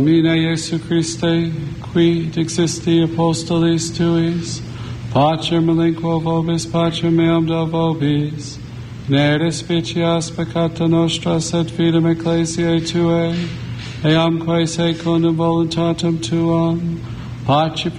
Domine Iesu Christe, qui dixisti apostolis tuis, pacem relinquo vobis, pacem meam da vobis, ne respicias peccata nostra, sed fidem ecclesiae tuae, eamque secundum voluntatem tuam, pacific